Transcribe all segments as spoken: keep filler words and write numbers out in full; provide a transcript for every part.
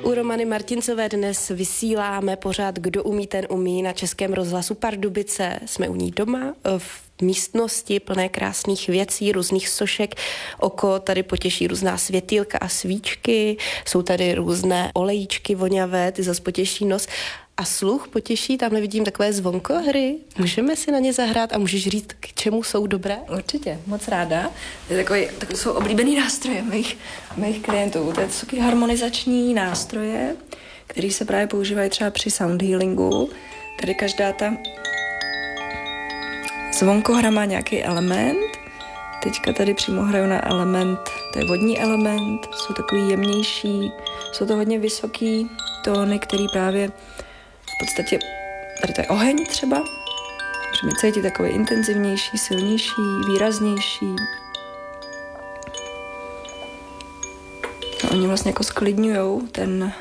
U Romany Martincové dnes vysíláme pořád Kdo umí, ten umí na Českém rozhlasu Pardubice. Jsme u ní doma v místnosti plné krásných věcí, různých sošek. Oko tady potěší různá světýlka a svíčky, jsou tady různé olejíčky voňavé, ty zase potěší nos. A sluch potěší, tamhle vidím takové zvonkohry. Můžeme si na ně zahrát a můžeš říct, k čemu jsou dobré? Určitě, moc ráda. To, je takový, takový jsou oblíbený nástroje mých, mých klientů. To je taky harmonizační nástroje, které se právě používají třeba při sound healingu. Tady každá ta zvonkohra má nějaký element. Teďka tady přímo hraju na element, to je vodní element, jsou takový jemnější, jsou to hodně vysoký tóny, který právě v podstatě, tady to je oheň třeba, můžeme cítit takový intenzivnější, silnější, výraznější. A oni vlastně jako sklidňujou ten,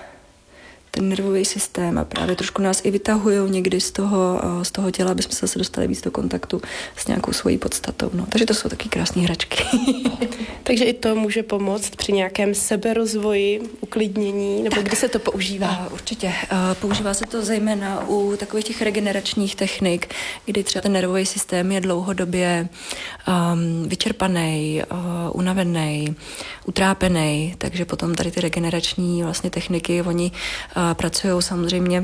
ten nervový systém a právě trošku nás i vytahujou někdy z toho, z toho těla, aby jsme se zase dostali víc do kontaktu s nějakou svojí podstatou. No. Takže to jsou taky krásné hračky. Takže i to může pomoct při nějakém seberozvoji, uklidnění, nebo kdy se to používá? Uh, určitě. Uh, používá se to zejména u takových těch regeneračních technik, kdy třeba ten nervový systém je dlouhodobě um, vyčerpaný, uh, unavený, utrápený, takže potom tady ty regenerační vlastně techniky, oni uh, pracují samozřejmě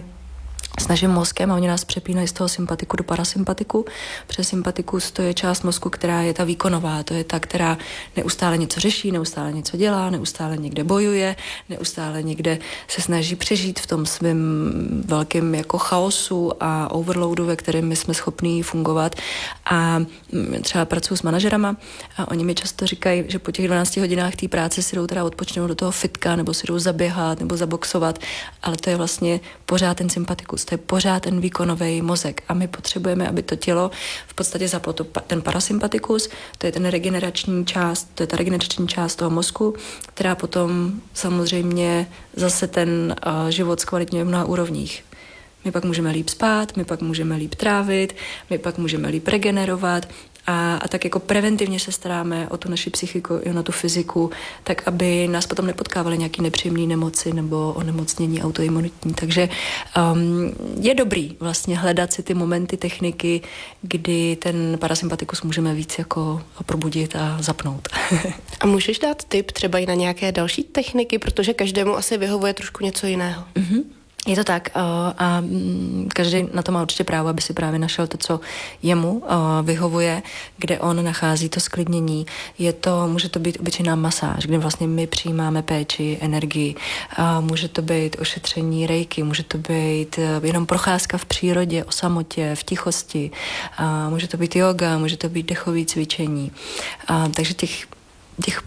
s naším mozkem a oni nás přepínají z toho sympatiku do parasympatiku. Přes sympatikus to je část mozku, která je ta výkonová, to je ta, která neustále něco řeší, neustále něco dělá, neustále někde bojuje, neustále někde se snaží přežít v tom svém velkém jako chaosu a overloadu, ve kterém my jsme schopní fungovat. A třeba pracuji s manažerama a oni mi často říkají, že po těch dvanácti hodinách té práce si jdou teda odpočnout do toho fitka nebo si jdou zaběhat nebo zaboxovat, ale to je vlastně pořád ten sympatikus. To je pořád ten výkonový mozek a my potřebujeme, aby to tělo v podstatě zaplo ten parasympatikus, to je ten regenerační část, to je ta regenerační část toho mozku, která potom samozřejmě zase ten uh, život zkvalitňuje v mnoha úrovních. My pak můžeme líp spát, my pak můžeme líp trávit, my pak můžeme líp regenerovat a, a tak jako preventivně se staráme o tu naši psychiku i na tu fyziku, tak aby nás potom nepotkávaly nějaké nepříjemné nemoci nebo onemocnění autoimunitní. Takže um, je dobrý vlastně hledat si ty momenty, techniky, kdy ten parasympatikus můžeme víc jako probudit a zapnout. A můžeš dát tip třeba i na nějaké další techniky, protože každému asi vyhovuje trošku něco jiného. Mm-hmm. Je to tak a každý na to má určitě právo, aby si právě našel to, co jemu vyhovuje, kde on nachází to sklidnění. Je to, může to být obyčejná masáž, kde vlastně my přijímáme péči, energii. Může to být ošetření rejky, může to být jenom procházka v přírodě, o samotě, v tichosti. Může to být yoga, může to být dechové cvičení. Takže těch, těch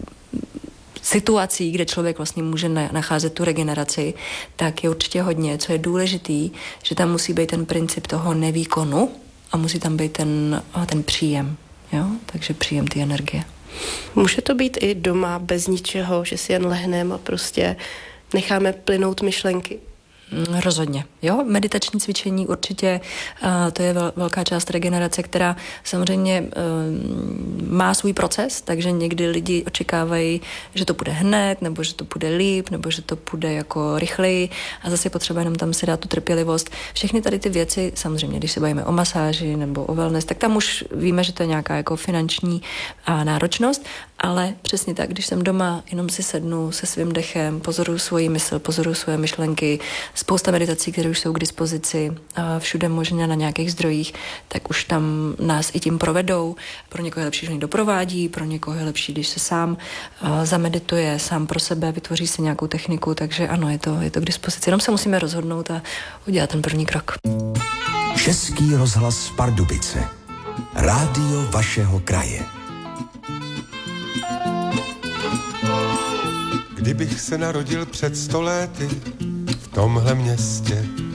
situací, kde člověk vlastně může nacházet tu regeneraci, tak je určitě hodně. Co je důležitý, že tam musí být ten princip toho nevýkonu a musí tam být ten, ten příjem. Jo? Takže příjem ty energie. Může to být i doma bez ničeho, že si jen lehneme a prostě necháme plynout myšlenky? Rozhodně. Jo, meditační cvičení určitě, uh, to je vel, velká část regenerace, která samozřejmě uh, má svůj proces, takže někdy lidi očekávají, že to bude hned, nebo že to bude líp, nebo že to bude jako rychleji a zase potřeba jenom tam si dát tu trpělivost. Všechny tady ty věci, samozřejmě, když se bavíme o masáži nebo o wellness, tak tam už víme, že to je nějaká jako finanční uh, náročnost, ale přesně tak, když jsem doma, jenom si sednu se svým dechem, pozoruju svoji mysl, pozoruju svoje myšlenky, spousta meditací, které už jsou k dispozici všude možná na nějakých zdrojích, tak už tam nás i tím provedou. Pro někoho je lepší, že někdo doprovádí, pro někoho je lepší, když se sám zamedituje, sám pro sebe, vytvoří si nějakou techniku, takže ano, je to, je to k dispozici. Jenom se musíme rozhodnout a udělat ten první krok. Český rozhlas Pardubice. Rádio vašeho kraje. Kdybych se narodil před sto lety v tomhle městě,